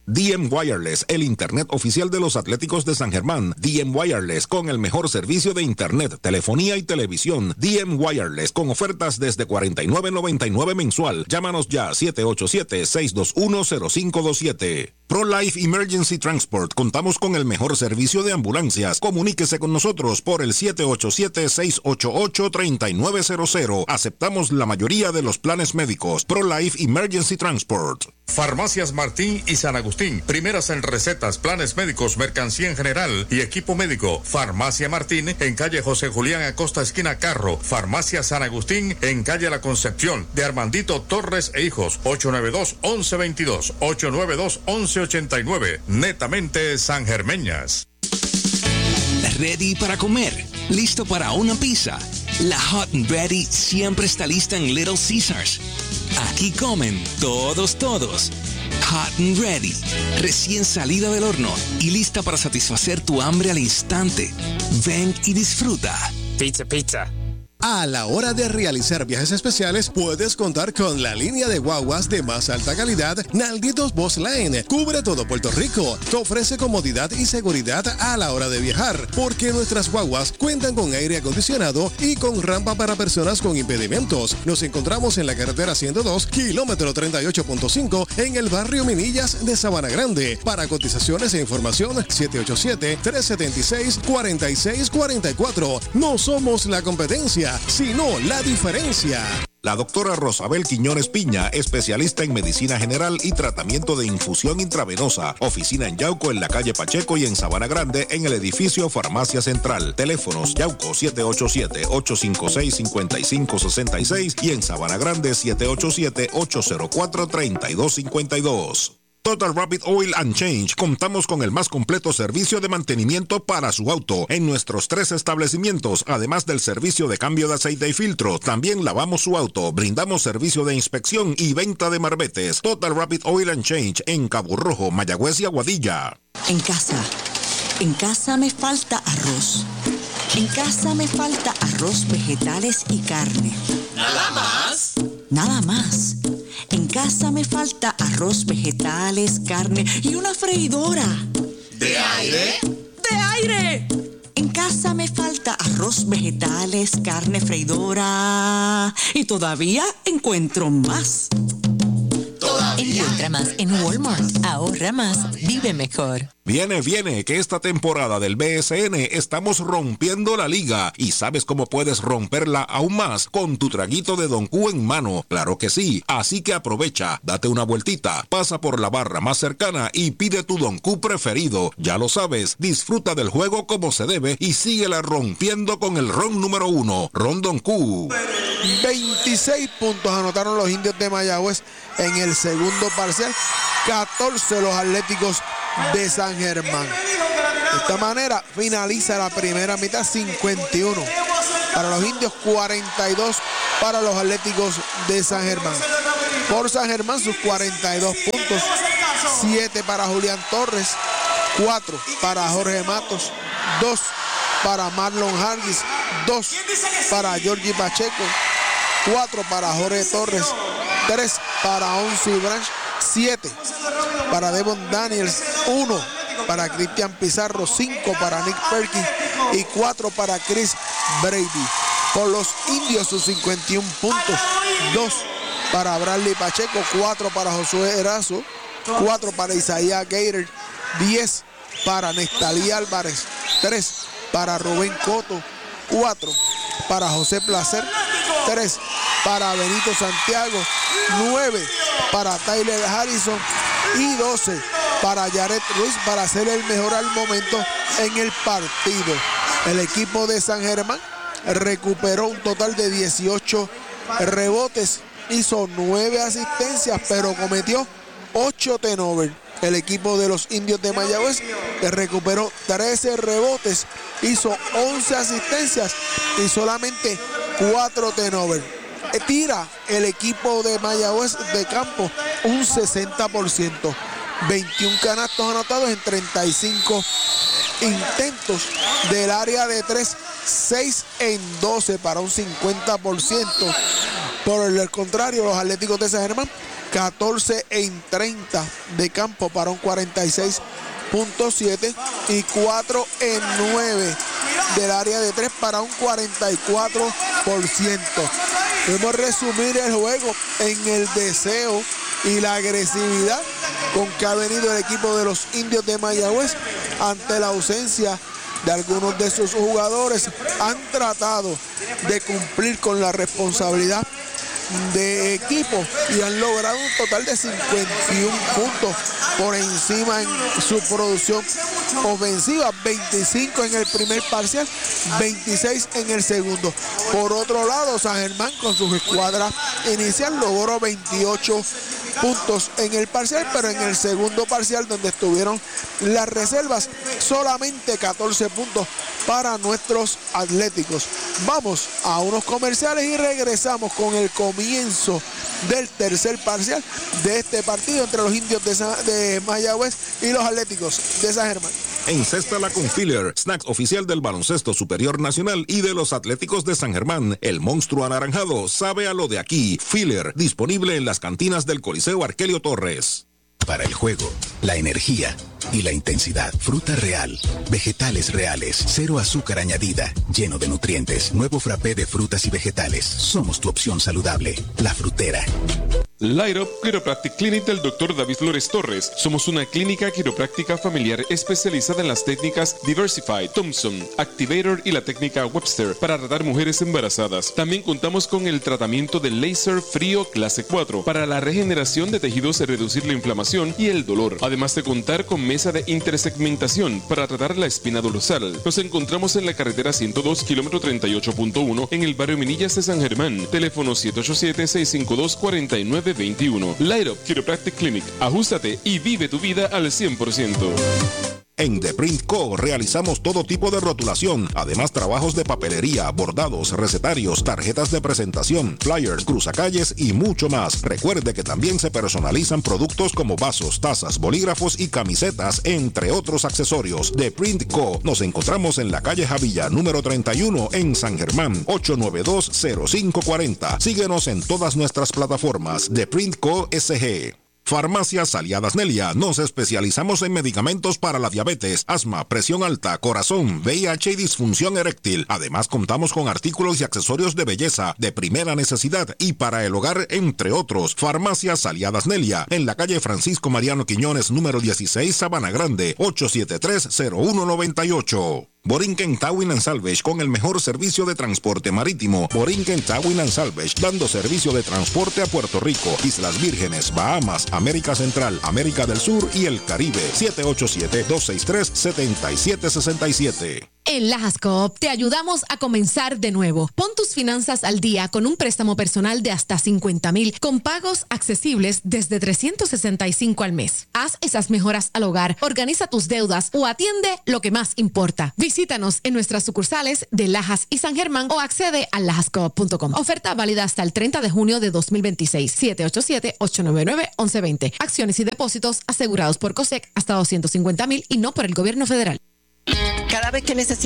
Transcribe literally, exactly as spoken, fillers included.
D M Wireless, el internet oficial de los Atléticos de San Germán. D M Wireless, con el mejor servicio de internet, telefonía y televisión. D M Wireless, con ofertas desde cuarenta y nueve noventa y nueve mensual. Llámanos ya, siete ocho siete, seis dos uno, cero cinco dos siete. ProLife Emergency Transport. Contamos con el mejor servicio de ambulancias. Comuníquese con nosotros por el siete ocho siete, seis ocho ocho, tres nueve cero cero. Aceptamos la mayoría de los planes médicos. ProLife Emergency Transport. Farmacias Martín y San Agustín. Primeras en recetas, planes médicos, mercancía en general y equipo médico. Farmacia Martín en calle José Julián Acosta, esquina Carro. Farmacia San Agustín en calle La Concepción de Armandito Torres e Hijos. ocho nueve dos, once veintidós. ocho nueve dos, once ochenta y nueve. Netamente sangermeñas. ¿Ready para comer? ¿Listo para una pizza? La Hot and Ready siempre está lista en Little Caesars. Aquí comen todos, todos. Hot and Ready, recién salida del horno y lista para satisfacer tu hambre al instante. Ven y disfruta. Pizza, pizza. A la hora de realizar viajes especiales, puedes contar con la línea de guaguas de más alta calidad, Nalditos Bus Line. Cubre todo Puerto Rico. Te ofrece comodidad y seguridad a la hora de viajar, porque nuestras guaguas cuentan con aire acondicionado y con rampa para personas con impedimentos. Nos encontramos en la carretera ciento dos, kilómetro treinta y ocho punto cinco, en el barrio Minillas de Sabana Grande. Para cotizaciones e información, siete ocho siete, tres siete seis, cuatro seis cuatro cuatro. No somos la competencia, sino la diferencia. La doctora Rosabel Quiñones Piña, especialista en medicina general y tratamiento de infusión intravenosa. Oficina en Yauco, en la calle Pacheco, y en Sabana Grande, en el edificio Farmacia Central. Teléfonos: Yauco siete ocho siete, ocho cinco seis, cinco cinco seis seis y en Sabana Grande siete ocho siete, ocho cero cuatro, tres dos cinco dos. Total Rapid Oil and Change. Contamos con el más completo servicio de mantenimiento para su auto en nuestros tres establecimientos, además del servicio de cambio de aceite y filtro. También lavamos su auto, brindamos servicio de inspección y venta de marbetes. Total Rapid Oil and Change en Cabo Rojo, Mayagüez y Aguadilla. En casa, en casa me falta arroz. En casa me falta arroz, vegetales y carne. ¿Nada más? Nada más. En casa me falta arroz, vegetales, carne y una freidora. ¿De aire? ¡De aire! En casa me falta arroz, vegetales, carne, freidora. Y todavía encuentro más. ¿Todavía? Encuentra más en Walmart. Ahorra más, vive mejor. Viene, viene, que esta temporada del B S N estamos rompiendo la liga. ¿Y sabes cómo puedes romperla aún más? Con tu traguito de Don Q en mano. Claro que sí. Así que aprovecha, date una vueltita, pasa por la barra más cercana y pide tu Don Q preferido. Ya lo sabes, disfruta del juego como se debe y síguela rompiendo con el ron número uno, Ron Don Q. veintiséis puntos anotaron los indios de Mayagüez en el segundo parcial. catorce los Atléticos de San Germán. De esta manera finaliza la primera mitad. cincuenta y uno para los indios, cuarenta y dos para los Atléticos de San Germán. Por San Germán sus cuarenta y dos puntos, siete para Julián Torres, cuatro para Jorge Matos, dos para Marlon Hargis, dos para Georgie Pacheco, cuatro para Jorge Torres, tres para Onsi Branch, siete para Devon Daniels, uno para Cristian Pizarro, cinco para Nick Perkins y cuatro para Chris Brady. Por los indios sus cincuenta y uno puntos, dos para Bradley Pacheco, cuatro para Josué Erazo, cuatro para Isaías Gator, diez para Nestalí Álvarez, tres para Rubén Coto, cuatro para José Placer, tres para Benito Santiago, nueve para Tyler Harrison y doce para Jared Ruiz para hacer el mejor al momento en el partido. El equipo de San Germán recuperó un total de dieciocho rebotes, hizo nueve asistencias, pero cometió ocho turnovers. El equipo de los indios de Mayagüez recuperó trece rebotes, hizo once asistencias y solamente cuatro turnovers. Tira el equipo de Mayagüez de campo un sesenta por ciento, veintiún canastos anotados en treinta y cinco intentos del área de tres, seis en doce para un cincuenta por ciento. Por el contrario, los Atléticos de San Germán catorce en treinta de campo para un cuarenta y seis punto siete y cuatro en nueve del área de tres para un cuarenta y cuatro por ciento. Podemos resumir el juego en el deseo y la agresividad con que ha venido el equipo de los Indios de Mayagüez ante la ausencia de algunos de sus jugadores. Han tratado de cumplir con la responsabilidad de equipo y han logrado un total de cincuenta y uno puntos por encima en su producción ofensiva, veinticinco en el primer parcial, veintiséis en el segundo. Por otro lado, San Germán con su escuadra inicial logró veintiocho puntos en el parcial, pero en el segundo parcial, donde estuvieron las reservas, solamente catorce puntos para nuestros atléticos. Vamos a unos comerciales y regresamos con el comienzo del tercer parcial de este partido entre los Indios de, San, de Mayagüez y los Atléticos de San Germán. Encéstala con Filler, snacks oficial del baloncesto superior nacional y de los Atléticos de San Germán. El monstruo anaranjado sabe a lo de aquí. Filler, disponible en las cantinas del Coliseo Arquelio Torres. Para el juego, la energía y la intensidad. Fruta real, vegetales reales, cero azúcar añadida, lleno de nutrientes. Nuevo frappé de frutas y vegetales. Somos tu opción saludable. La Frutera. Light Up Chiropractic Clinic del doctor David Flores Torres. Somos una clínica quiropráctica familiar especializada en las técnicas Diversified, Thompson, Activator y la técnica Webster para tratar mujeres embarazadas. También contamos con el tratamiento de láser frío clase cuatro para la regeneración de tejidos y reducir la inflamación y el dolor. Además de contar con mesa de intersegmentación para tratar la espina dorsal. Nos encontramos en la carretera ciento dos, kilómetro treinta y ocho punto uno en el barrio Minillas de San Germán. Teléfono siete ocho siete, seis cinco dos, cuatro nueve dos uno. Light Up Chiropractic Clinic. Ajústate y vive tu vida al cien por ciento. En The Print Co. realizamos todo tipo de rotulación, además trabajos de papelería, bordados, recetarios, tarjetas de presentación, flyers, cruzacalles y mucho más. Recuerde que también se personalizan productos como vasos, tazas, bolígrafos y camisetas, entre otros accesorios. The Print Co. Nos encontramos en la calle Javilla, número treinta y uno, en San Germán, ocho nueve dos, cero cinco cuatro cero. Síguenos en todas nuestras plataformas. The Print Co. S G. Farmacias Aliadas Nelia. Nos especializamos en medicamentos para la diabetes, asma, presión alta, corazón, V I H y disfunción eréctil. Además, contamos con artículos y accesorios de belleza de primera necesidad y para el hogar, entre otros. Farmacias Aliadas Nelia, en la calle Francisco Mariano Quiñones, número dieciséis, Sabana Grande, ocho siete tres, cero uno nueve ocho. Borinquen Towing and Salvage, con el mejor servicio de transporte marítimo. Borinquen Towing and Salvage, dando servicio de transporte a Puerto Rico, Islas Vírgenes, Bahamas, América Central, América del Sur y el Caribe. siete ocho siete, dos seis tres, siete siete seis siete. En Lajas Coop te ayudamos a comenzar de nuevo. Pon tus finanzas al día con un préstamo personal de hasta cincuenta mil con pagos accesibles desde trescientos sesenta y cinco al mes. Haz esas mejoras al hogar, organiza tus deudas o atiende lo que más importa. Visítanos en nuestras sucursales de Lajas y San Germán o accede a lajas coop punto com. Oferta válida hasta el treinta de junio de dos mil veintiséis. siete ocho siete, ocho nueve nueve, once veinte. Acciones y depósitos asegurados por COSEC hasta doscientos cincuenta mil y no por el gobierno federal. Cada vez que necesitas